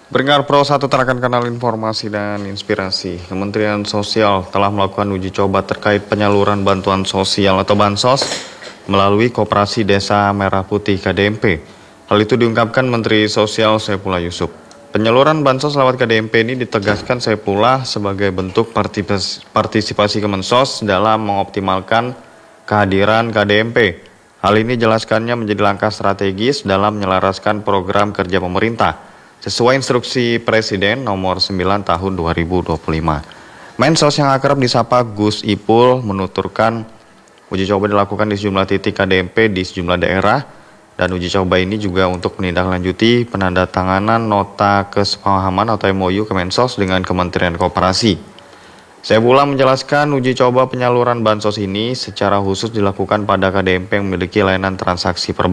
Pendengar Pro 1 terakan kanal informasi dan inspirasi. Kementerian Sosial telah melakukan uji coba terkait penyaluran bantuan sosial atau Bansos melalui Koperasi Desa Merah Putih KDMP. Hal itu diungkapkan Menteri Sosial Saifullah Yusuf. Penyaluran Bansos lewat KDMP ini ditegaskan Saifullah sebagai bentuk partisipasi Kemensos dalam mengoptimalkan kehadiran KDMP. Hal ini jelaskannya menjadi langkah strategis dalam menyelaraskan program kerja pemerintah sesuai instruksi Presiden nomor 9 tahun 2025. Mensos yang akrab disapa Gus Ipul menuturkan uji coba dilakukan di sejumlah titik KDMP di sejumlah daerah dan uji coba ini juga untuk menindaklanjuti penandatanganan nota kesepahaman atau MOU Kemensos dengan Kementerian Koperasi. Saifullah menjelaskan uji coba penyaluran Bansos ini secara khusus dilakukan pada KDMP yang memiliki layanan transaksi perbankan